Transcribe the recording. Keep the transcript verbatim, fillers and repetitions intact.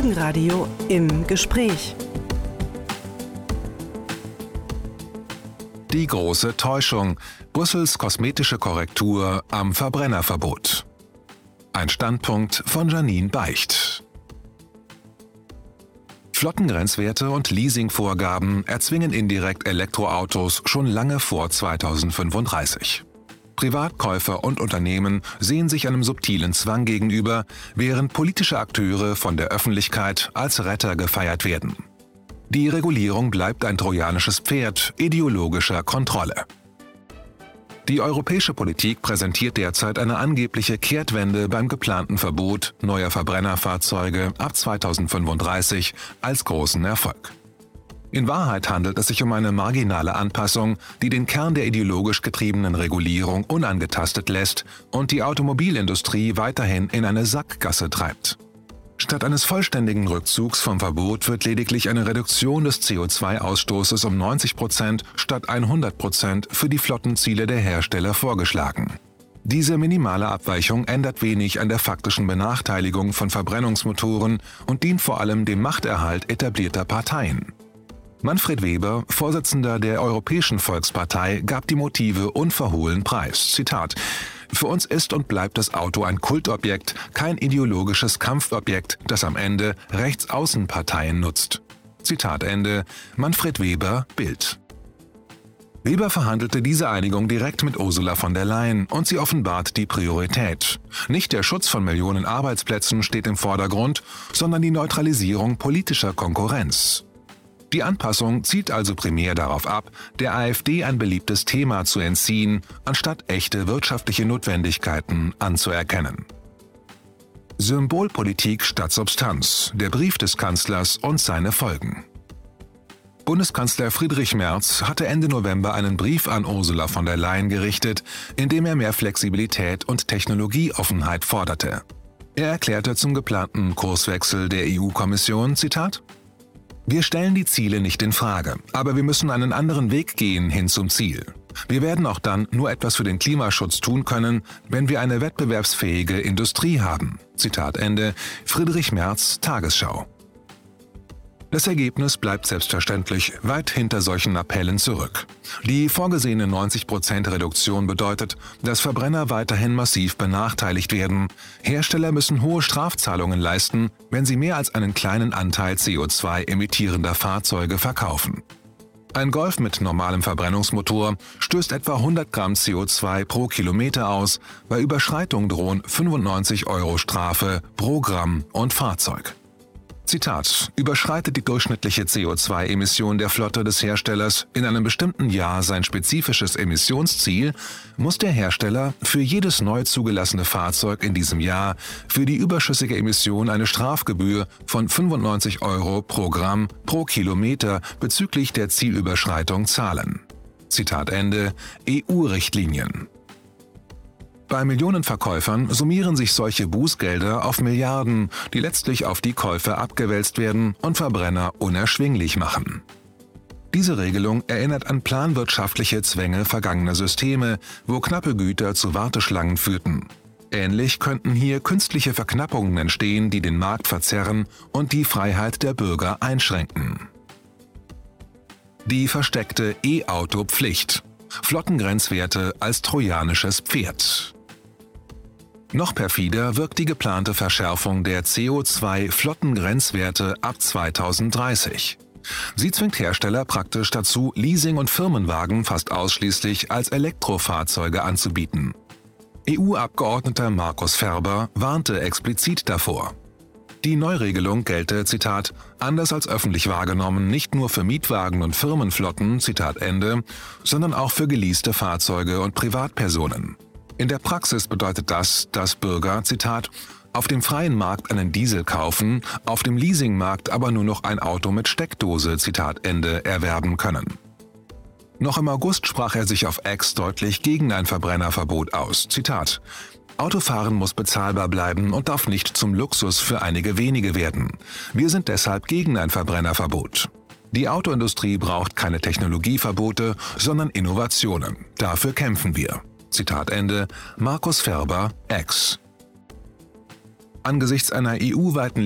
Morgenradio im Gespräch. Die große Täuschung. Brüssels kosmetische Korrektur am Verbrennerverbot. Ein Standpunkt von Janine Beicht. Flottengrenzwerte und Leasingvorgaben erzwingen indirekt Elektroautos schon lange vor zweitausendfünfunddreißig. Privatkäufer und Unternehmen sehen sich einem subtilen Zwang gegenüber, während politische Akteure von der Öffentlichkeit als Retter gefeiert werden. Die Regulierung bleibt ein trojanisches Pferd ideologischer Kontrolle. Die europäische Politik präsentiert derzeit eine angebliche Kehrtwende beim geplanten Verbot neuer Verbrennerfahrzeuge ab zweitausendfünfunddreißig als großen Erfolg. In Wahrheit handelt es sich um eine marginale Anpassung, die den Kern der ideologisch getriebenen Regulierung unangetastet lässt und die Automobilindustrie weiterhin in eine Sackgasse treibt. Statt eines vollständigen Rückzugs vom Verbot wird lediglich eine Reduktion des C O zwei Ausstoßes um neunzig Prozent statt hundert Prozent für die Flottenziele der Hersteller vorgeschlagen. Diese minimale Abweichung ändert wenig an der faktischen Benachteiligung von Verbrennungsmotoren und dient vor allem dem Machterhalt etablierter Parteien. Manfred Weber, Vorsitzender der Europäischen Volkspartei, gab die Motive unverhohlen preis. Zitat: Für uns ist und bleibt das Auto ein Kultobjekt, kein ideologisches Kampfobjekt, das am Ende Rechtsaußenparteien nutzt. Zitat Ende. Manfred Weber, Bild. Weber verhandelte diese Einigung direkt mit Ursula von der Leyen und sie offenbart die Priorität. Nicht der Schutz von Millionen Arbeitsplätzen steht im Vordergrund, sondern die Neutralisierung politischer Konkurrenz. Die Anpassung zielt also primär darauf ab, der AfD ein beliebtes Thema zu entziehen, anstatt echte wirtschaftliche Notwendigkeiten anzuerkennen. Symbolpolitik statt Substanz, der Brief des Kanzlers und seine Folgen. Bundeskanzler Friedrich Merz hatte Ende November einen Brief an Ursula von der Leyen gerichtet, in dem er mehr Flexibilität und Technologieoffenheit forderte. Er erklärte zum geplanten Kurswechsel der E U-Kommission, Zitat: Wir stellen die Ziele nicht in Frage, aber wir müssen einen anderen Weg gehen hin zum Ziel. Wir werden auch dann nur etwas für den Klimaschutz tun können, wenn wir eine wettbewerbsfähige Industrie haben. Zitat Ende. Friedrich Merz, Tagesschau. Das Ergebnis bleibt selbstverständlich weit hinter solchen Appellen zurück. Die vorgesehene neunzig Prozent Reduktion bedeutet, dass Verbrenner weiterhin massiv benachteiligt werden. Hersteller müssen hohe Strafzahlungen leisten, wenn sie mehr als einen kleinen Anteil C O zwei emittierender Fahrzeuge verkaufen. Ein Golf mit normalem Verbrennungsmotor stößt etwa hundert Gramm C O zwei pro Kilometer aus, bei Überschreitung drohen fünfundneunzig Euro Strafe pro Gramm und Fahrzeug. Zitat: Überschreitet die durchschnittliche C O zwei Emission der Flotte des Herstellers in einem bestimmten Jahr sein spezifisches Emissionsziel, muss der Hersteller für jedes neu zugelassene Fahrzeug in diesem Jahr für die überschüssige Emission eine Strafgebühr von fünfundneunzig Euro pro Gramm pro Kilometer bezüglich der Zielüberschreitung zahlen. Zitat Ende. E U-Richtlinien. Bei Millionen Verkäufern summieren sich solche Bußgelder auf Milliarden, die letztlich auf die Käufer abgewälzt werden und Verbrenner unerschwinglich machen. Diese Regelung erinnert an planwirtschaftliche Zwänge vergangener Systeme, wo knappe Güter zu Warteschlangen führten. Ähnlich könnten hier künstliche Verknappungen entstehen, die den Markt verzerren und die Freiheit der Bürger einschränken. Die versteckte E-Auto-Pflicht. Flottengrenzwerte als trojanisches Pferd. Noch perfider wirkt die geplante Verschärfung der C O zwei Flottengrenzwerte ab zweitausenddreißig. Sie zwingt Hersteller praktisch dazu, Leasing- und Firmenwagen fast ausschließlich als Elektrofahrzeuge anzubieten. E U-Abgeordneter Markus Ferber warnte explizit davor. Die Neuregelung gelte, Zitat, anders als öffentlich wahrgenommen nicht nur für Mietwagen und Firmenflotten, Zitat Ende, sondern auch für geleaste Fahrzeuge und Privatpersonen. In der Praxis bedeutet das, dass Bürger, Zitat, auf dem freien Markt einen Diesel kaufen, auf dem Leasingmarkt aber nur noch ein Auto mit Steckdose, Zitat Ende, erwerben können. Noch im August sprach er sich auf X deutlich gegen ein Verbrennerverbot aus, Zitat, Autofahren muss bezahlbar bleiben und darf nicht zum Luxus für einige wenige werden. Wir sind deshalb gegen ein Verbrennerverbot. Die Autoindustrie braucht keine Technologieverbote, sondern Innovationen. Dafür kämpfen wir. Zitat Ende. Markus Ferber, X. Angesichts einer E U-weiten